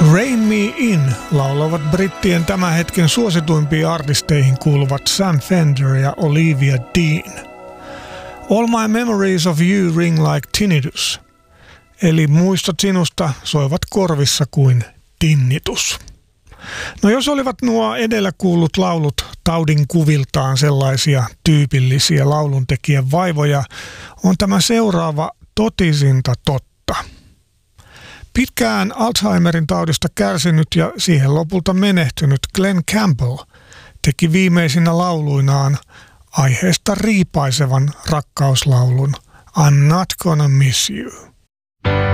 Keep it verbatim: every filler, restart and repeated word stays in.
Rein Me In laulavat brittien tämän hetken suosituimpiin artisteihin kuuluvat Sam Fender ja Olivia Dean. All My Memories of You Ring Like Tinnitus, eli muistot sinusta soivat korvissa kuin tinnitus. No jos olivat nuo edellä kuullut laulut taudin kuviltaan sellaisia tyypillisiä lauluntekijän vaivoja, on tämä seuraava totisinta totta. Pitkään Alzheimerin taudista kärsinyt ja siihen lopulta menehtynyt Glen Campbell teki viimeisinä lauluinaan aiheesta riipaisevan rakkauslaulun I'm Not Gonna Miss You.